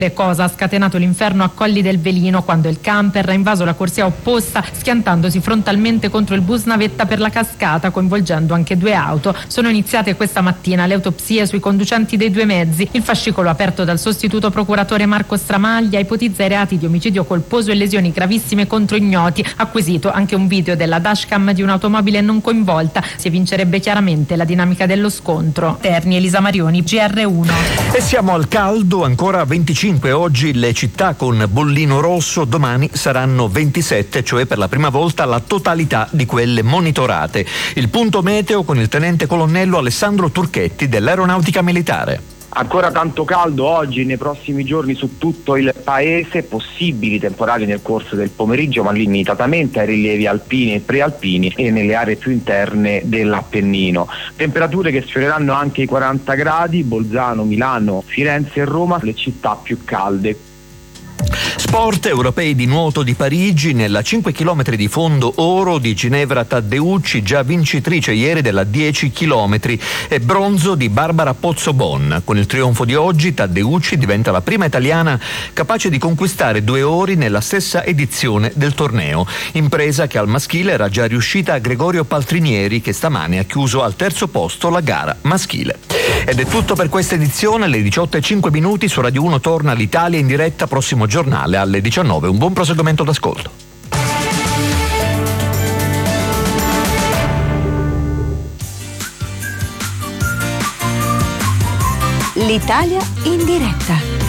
Cosa ha scatenato l'inferno a Colli del Velino quando il camper ha invaso la corsia opposta schiantandosi frontalmente contro il bus navetta per la cascata, coinvolgendo anche 2 auto. Sono iniziate questa mattina le autopsie sui conducenti dei 2 mezzi. Il fascicolo aperto dal sostituto procuratore Marco Stramaglia ipotizza i reati di omicidio colposo e lesioni gravissime contro ignoti. Acquisito anche un video della dashcam di un'automobile non coinvolta. Si evincerebbe chiaramente la dinamica dello scontro. Terni, Elisa Marioni, GR1. E siamo al caldo, ancora 25 oggi le città con bollino rosso, domani saranno 27, cioè per la prima volta la totalità di quelle monitorate. Il punto meteo con il tenente colonnello Alessandro Turchetti dell'Aeronautica Militare. Ancora tanto caldo oggi, nei prossimi giorni su tutto il paese, possibili temporali nel corso del pomeriggio ma limitatamente ai rilievi alpini e prealpini e nelle aree più interne dell'Appennino. Temperature che sfioreranno anche i 40 gradi, Bolzano, Milano, Firenze e Roma, le città più calde. Sport, europei di nuoto di Parigi, nella 5 km di fondo oro di Ginevra Taddeucci, già vincitrice ieri della 10 km, e bronzo di Barbara Pozzobon. Con il trionfo di oggi Taddeucci diventa la prima italiana capace di conquistare 2 ori nella stessa edizione del torneo, impresa che al maschile era già riuscita a Gregorio Paltrinieri, che stamane ha chiuso al 3° posto la gara maschile. Ed è tutto per questa edizione, alle 18:05 su Radio 1 torna l'Italia in diretta, prossimo giornale alle 19. Un buon proseguimento d'ascolto. L'Italia in diretta.